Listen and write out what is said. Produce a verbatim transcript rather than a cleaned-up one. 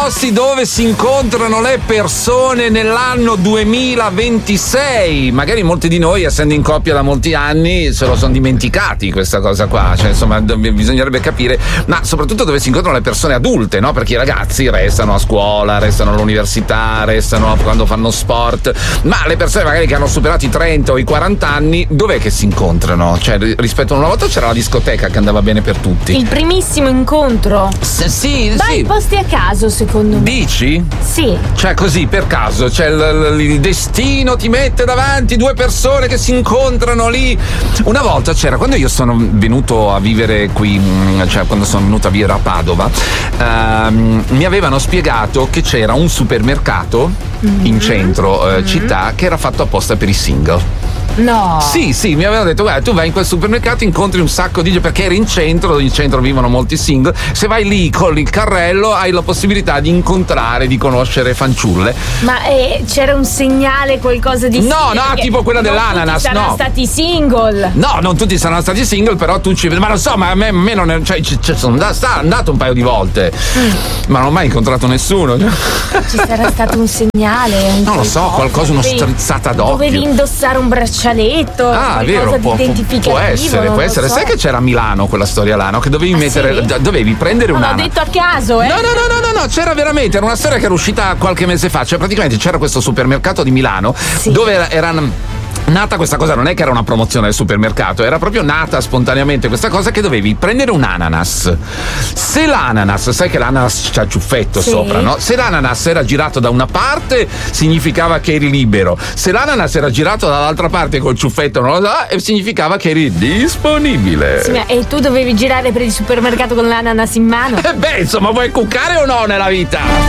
posti dove si incontrano le persone nell'anno duemilaventisei. Magari molti di noi, essendo in coppia da molti anni, se lo sono dimenticati questa cosa qua. Cioè, insomma, bisognerebbe capire, ma soprattutto dove si incontrano le persone adulte, no? Perché i ragazzi restano a scuola, restano all'università, restano quando fanno sport, ma le persone magari che hanno superato i trenta o i quaranta anni, dov'è che si incontrano? Cioè, rispetto a una volta c'era la discoteca che andava bene per tutti. Il primissimo incontro. S- sì, Dai, sì. posti a caso, secondo me. Dici? Sì. Cioè, così per caso, cioè il, il destino ti mette davanti due persone che si incontrano lì. Una volta c'era, quando io sono venuto a vivere qui, cioè quando sono venuto a vivere a Padova, ehm, mi avevano spiegato che c'era un supermercato mm-hmm. in centro eh, mm-hmm. città che era fatto apposta per i single. No. Sì, sì, mi avevano detto, guarda, tu vai in quel supermercato, incontri un sacco di gente, perché eri in centro, in centro vivono molti single, se vai lì con il carrello hai la possibilità di incontrare, di conoscere fanciulle. Ma eh, c'era un segnale, qualcosa di No, no, tipo quella dell'ananas, non tutti saranno no. stati single. No, non tutti saranno stati single, però tu ci vedi, ma lo so, ma a me, a me non è, cioè, c- c- sono da, sta, andato un paio di volte, mm. ma non ho mai incontrato nessuno. Ci sarà stato un segnale, un non lo so, qualcosa, una strizzata d'occhio. Dovevi indossare un braccialetto. Ah, vero, può, può essere, può essere. So. Sai che c'era a Milano quella storia là, no? Che dovevi ah, mettere, sì? dovevi prendere non una. L'ho detto a caso, eh? No, no, no, no, no, no, c'era veramente, era una storia che era uscita qualche mese fa. Cioè, praticamente c'era questo supermercato di Milano sì. dove era, erano. Nata questa cosa, non è che era una promozione del supermercato, era proprio nata spontaneamente questa cosa che dovevi prendere un ananas. Se l'ananas, sai che l'ananas c'ha il ciuffetto sì. sopra, no? Se l'ananas era girato da una parte significava che eri libero, se l'ananas era girato dall'altra parte col ciuffetto non lo so, significava che eri disponibile. Sì, ma e tu dovevi girare per il supermercato con l'ananas in mano? E beh, insomma, vuoi cuccare o no nella vita?